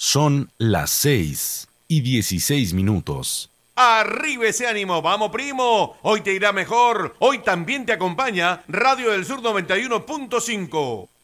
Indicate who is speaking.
Speaker 1: Son las 6:16.
Speaker 2: ¡Arriba ese ánimo! ¡Vamos, primo! Hoy te irá mejor. Hoy también te acompaña Radio del Sur 91.5.